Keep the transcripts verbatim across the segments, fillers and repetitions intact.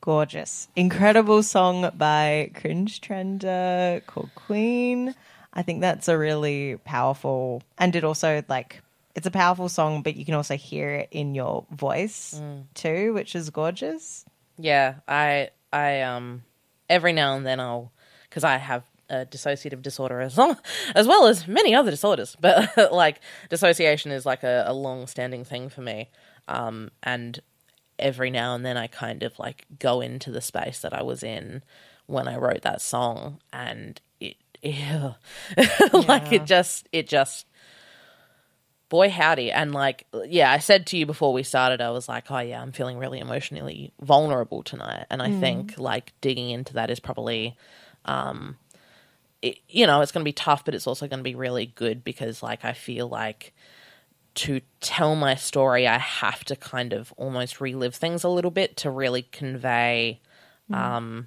Gorgeous. Incredible song by Cringe Trender called Queen. I think that's a really powerful, and it also, like, it's a powerful song, but you can also hear it in your voice mm. too, which is gorgeous. Yeah, I, I, um, every now and then I'll, because I have a dissociative disorder as well, as well as many other disorders, but like dissociation is like a, a long-standing thing for me, um, and every now and then I kind of like go into the space that I was in when I wrote that song, and it, ew. like Yeah. it just, it just, boy howdy. And like, yeah, I said to you before we started, I was like, oh yeah, I'm feeling really emotionally vulnerable tonight. And I mm. think like digging into that is probably, um, it, you know, it's going to be tough, but it's also going to be really good because like, I feel like to tell my story, I have to kind of almost relive things a little bit to really convey, mm. um,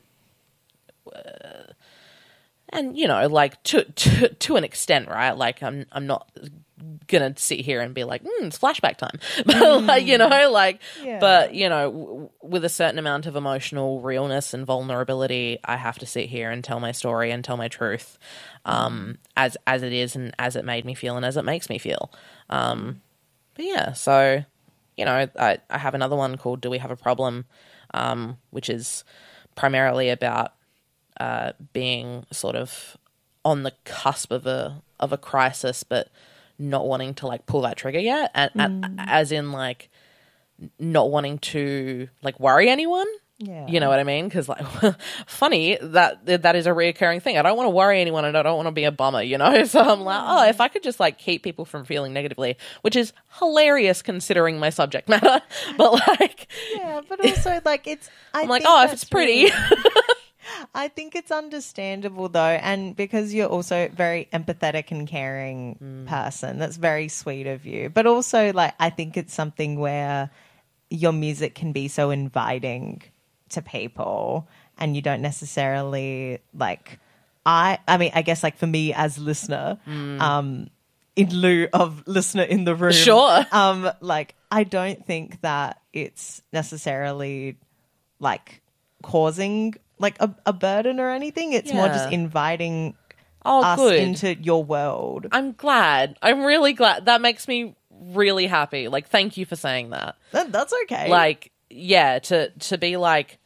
uh, and you know, like to, to, to an extent, right? Like I'm, I'm not gonna sit here and be like, mm, it's flashback time, but mm. like, you know, like, yeah. but you know, w- with a certain amount of emotional realness and vulnerability, I have to sit here and tell my story and tell my truth, um, mm. as, as it is and as it made me feel and as it makes me feel. Um, but yeah, so, you know, I, I have another one called Do We Have a Problem, um, which is primarily about, uh, being sort of on the cusp of a, of a crisis, but not wanting to like pull that trigger yet, and, mm. and as in like not wanting to like worry anyone. Yeah. You know what I mean? Because like, funny that that is a reoccurring thing. I don't want to worry anyone, and I don't want to be a bummer. You know, so I'm like, oh, if I could just like keep people from feeling negatively, which is hilarious considering my subject matter. But like, yeah, but also like it's. I I'm like, think oh, if it's pretty. Really- I think it's understandable though, and because you're also a very empathetic and caring mm. person, that's very sweet of you. But also, like, I think it's something where your music can be so inviting to people, and you don't necessarily like. I, I mean, I guess like for me as listener, mm. um, in lieu of listener in the room, sure, um, like I don't think that it's necessarily like causing like a, a burden or anything. It's yeah. more just inviting oh, us good. into your world. I'm glad. I'm really glad. That makes me really happy. Like, thank you for saying that. that that's okay. Like, yeah, to to be like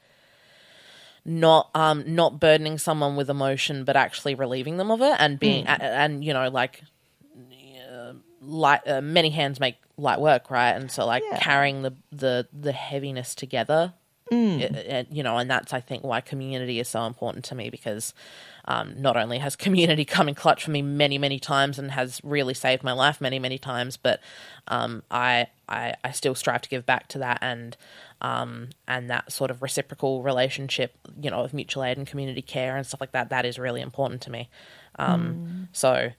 not um not burdening someone with emotion, but actually relieving them of it, and being mm. and, and you know like uh, light uh, many hands make light work, right? And so like yeah. carrying the the the heaviness together. Mm. It, it, you know, and that's, I think, why community is so important to me, because um, not only has community come in clutch for me many, many times and has really saved my life many, many times, but um, I, I I still strive to give back to that, and um, and that sort of reciprocal relationship, you know, of mutual aid and community care and stuff like that, that is really important to me. Um, mm. So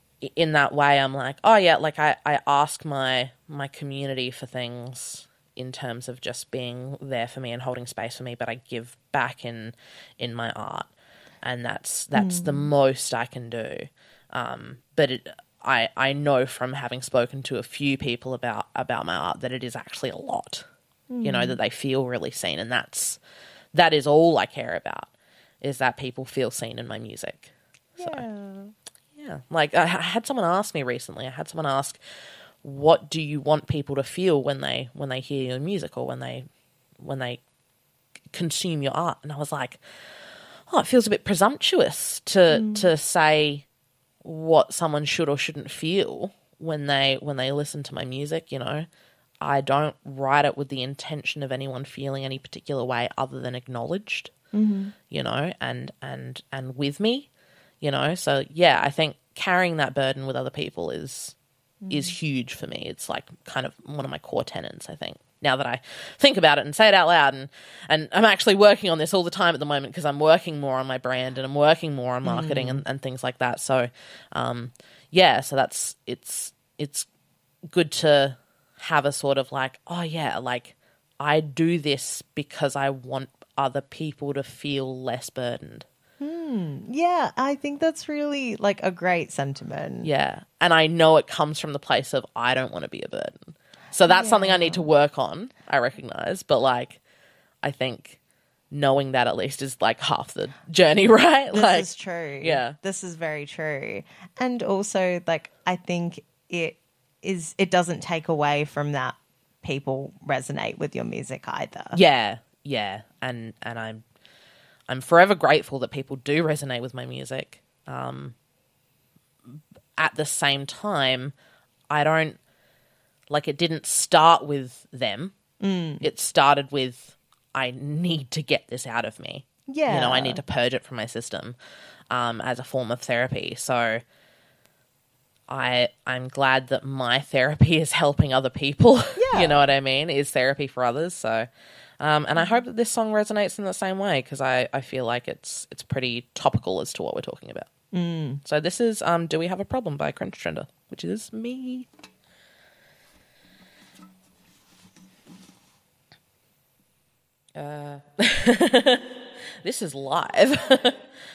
in that way, I'm like, oh, yeah, like I, I ask my my community for things in terms of just being there for me and holding space for me, but I give back in in my art, and that's that's mm. the most I can do. Um, but it, I I know from having spoken to a few people about about my art that it is actually a lot. Mm. You know, that they feel really seen, and that's that is all I care about, is that people feel seen in my music. So, yeah, yeah. Like I had someone ask me recently. I had someone ask, what do you want people to feel when they when they hear your music, or when they when they consume your art? And I was like, oh, it feels a bit presumptuous to mm. to say what someone should or shouldn't feel when they when they listen to my music. You know, I don't write it with the intention of anyone feeling any particular way other than acknowledged. Mm-hmm. You know, and and and with me. You know, so yeah, I think carrying that burden with other people is. is huge for me. It's like kind of one of my core tenets, I think, now that I think about it and say it out loud. And, and I'm actually working on this all the time at the moment, because I'm working more on my brand and I'm working more on marketing mm. and, and things like that. So, um, yeah, so that's, it's, it's good to have a sort of like, oh yeah, like I do this because I want other people to feel less burdened. Hmm. Yeah, I think that's really like a great sentiment. Yeah. And I know it comes from the place of I don't want to be a burden. So that's yeah. something I need to work on, I recognize. But like, I think knowing that at least is like half the journey, right? This like, is true. Yeah. This is very true. And also, like, I think it is, it doesn't take away from that people resonate with your music either. Yeah, yeah. And and I'm I'm forever grateful that people do resonate with my music. Um, at the same time, I don't, like, it didn't start with them. Mm. It started with, I need to get this out of me. Yeah. You know, I need to purge it from my system um, as a form of therapy. So I, I'm glad that my therapy is helping other people. Yeah. You know what I mean? Is therapy for others. So, um, and I hope that this song resonates in the same way, because I, I feel like it's it's pretty topical as to what we're talking about. Mm. So this is um, Do We Have a Problem by Crunch Trender, which is me. Uh, this is live.